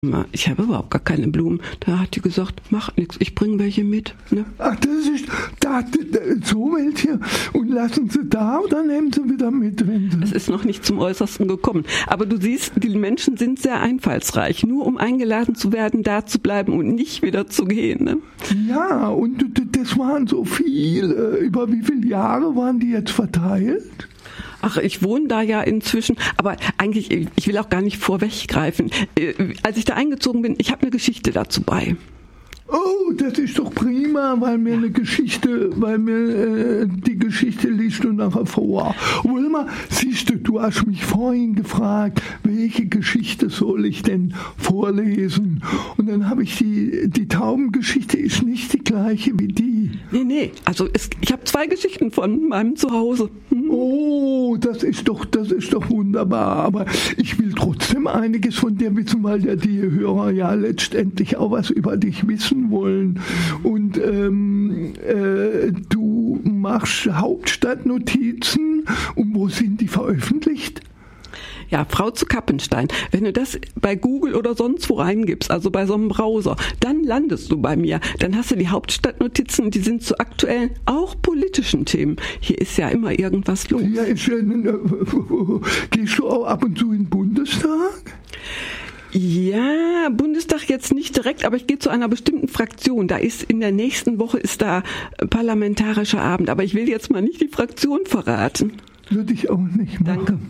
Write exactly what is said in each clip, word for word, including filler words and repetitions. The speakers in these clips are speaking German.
Ich habe überhaupt gar keine Blumen. Da hat die gesagt, macht nichts, ich bringe welche mit. Ne? Ach, das ist, da, da, so welche. Und lassen Sie da oder nehmen Sie wieder mit? Wenn Sie es ist noch nicht zum Äußersten gekommen. Aber du siehst, die Menschen sind sehr einfallsreich. Nur um eingeladen zu werden, da zu bleiben und nicht wieder zu gehen. Ne? Ja, und das waren so viele. Über wie viele Jahre waren die jetzt verteilt? Ach, ich wohne da ja inzwischen, aber eigentlich, ich will auch gar nicht vorweggreifen. Als ich da eingezogen bin, ich habe eine Geschichte dazu bei. Oh, das ist doch prima, weil mir eine Geschichte, weil mir äh, die Geschichte liest du nachher vor. Wilma, siehst du, du hast mich vorhin gefragt, welche Geschichte soll ich denn vorlesen? Und dann habe ich die, die Taubengeschichte ist nicht die gleiche wie die. Nee, nee, also es, ich habe zwei Geschichten von meinem Zuhause. Hm. Oh, das ist doch, das ist doch wunderbar. Aber ich will trotzdem einiges von dir wissen, weil ja die Hörer ja letztendlich auch was über dich wissen wollen. Und ähm, äh, du machst Hauptstadtnotizen. Und wo sind die veröffentlicht? Ja, Frau zu Kappenstein. Wenn du das bei Google oder sonst wo reingibst, also bei so einem Browser, dann landest du bei mir. Dann hast du die Hauptstadtnotizen, die sind zu aktuellen, auch politischen Themen. Hier ist ja immer irgendwas los. Ja, ist, äh, gehst du auch ab und zu in den Bundestag? Ja, Bundestag jetzt nicht direkt, aber ich gehe zu einer bestimmten Fraktion. Da ist in der nächsten Woche ist da parlamentarischer Abend, aber ich will jetzt mal nicht die Fraktion verraten. Würde ich auch nicht machen.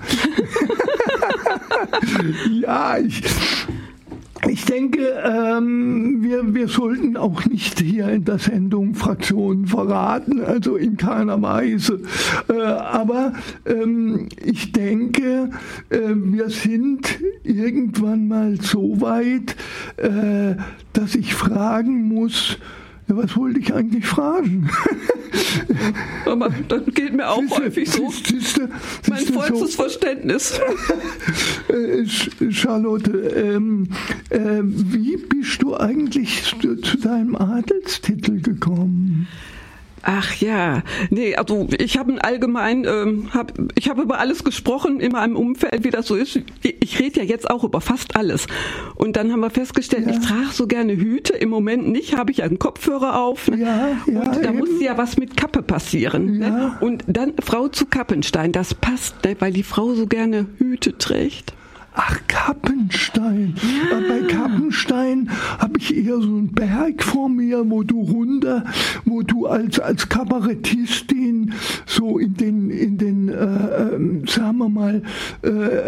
Danke. Ja, ich, ich denke, ähm, wir, wir sollten auch nicht hier in der Sendung Fraktionen verraten, also in keiner Weise. Äh, aber ähm, ich denke, äh, wir sind irgendwann mal so weit, äh, dass ich fragen muss, ja, was wollte ich eigentlich fragen? Aber das geht mir auch siehste, häufig so. Siehste, siehste, mein vollstes so. Verständnis. Charlotte, ähm, äh, wie bist du eigentlich zu, zu deinem Adelstitel gekommen? Ach ja, nee, also ich habe allgemein, ähm, hab, ich habe über alles gesprochen in meinem Umfeld, wie das so ist. Ich rede ja jetzt auch über fast alles. Und dann haben wir festgestellt, ja. Ich trage so gerne Hüte, im Moment nicht, habe ich einen Kopfhörer auf. Ne? Ja, ja, und da eben. muss ja was mit Kappe passieren. Ja. Ne? Und dann Frau zu Kappenstein, das passt, ne? Weil die Frau so gerne Hüte trägt. Ach, Kappenstein. Ja. Bei Kappenstein habe ich eher so einen Berg vor mir, wo du runter, wo du als, als Kabarettistin so in den, in den äh, äh, sagen wir mal, äh,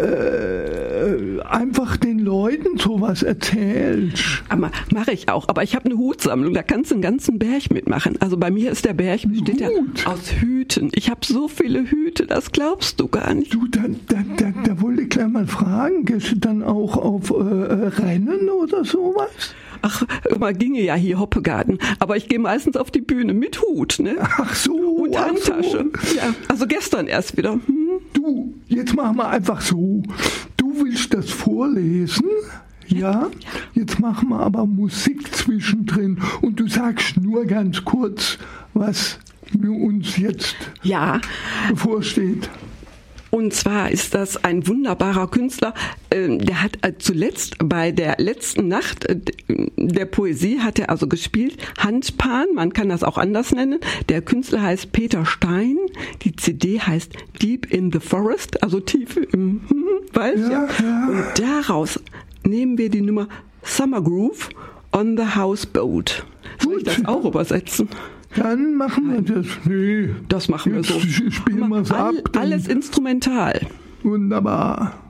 äh, einfach den Leuten sowas erzählst. Aber mache ich auch. Aber ich habe eine Hutsammlung, da kannst du einen ganzen Berg mitmachen. Also bei mir ist der Berg, besteht ja aus Hüten. Ich habe so viele Hüte, das glaubst du gar nicht. Du, da, da, da, da wollte ich gleich mal fragen, gehst du dann auch auf äh, Rennen oder sowas? Ach, man ginge ja hier Hoppegarten, aber ich gehe meistens auf die Bühne mit Hut, ne? Ach so. Und ach Handtasche. So. Ja, also gestern erst wieder. Hm? Du, jetzt machen wir einfach so. Du willst das vorlesen? Ja, jetzt machen wir aber Musik zwischendrin und du sagst nur ganz kurz, was uns jetzt ja. bevorsteht. Und zwar ist das ein wunderbarer Künstler, der hat zuletzt bei der letzten Nacht der Poesie hat er also gespielt, Handpan, man kann das auch anders nennen. Der Künstler heißt Peter Stein, die C D heißt Deep in the Forest, also tief im Wald. Ja, ja. Ja. Und daraus nehmen wir die Nummer Summer Groove on the Houseboat. Soll ich das auch übersetzen? Dann machen wir das. Nee, das machen wir jetzt so. Spielen wir es ab. Alles instrumental. Wunderbar.